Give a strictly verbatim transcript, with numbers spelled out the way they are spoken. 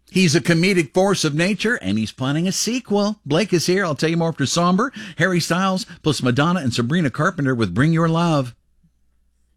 He's a comedic force of nature, and he's planning a sequel. Blake is here. I'll tell you more after Somber, Harry Styles, plus Madonna and Sabrina Carpenter with Bring Your Love.